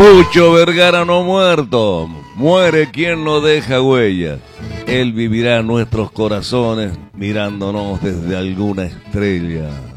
Pucho Vergara no muerto, muere quien no deja huella. Él vivirá en nuestros corazones mirándonos desde alguna estrella.